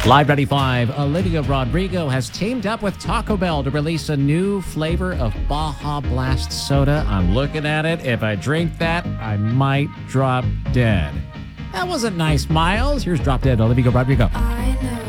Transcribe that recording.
Live 95, Olivia Rodrigo has teamed up with Taco Bell to release a new flavor of Baja Blast soda. I'm looking at it. If I drink that, I might drop dead. That wasn't nice, Miles. Here's Drop Dead, Olivia Rodrigo. I know